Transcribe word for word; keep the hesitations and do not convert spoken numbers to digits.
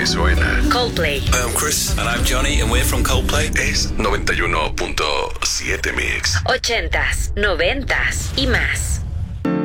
que suena. Coldplay. Hi, I'm Chris. And I'm Johnny, and we're from Coldplay. Es noventa y uno punto siete Mix. Ochentas, noventas y más.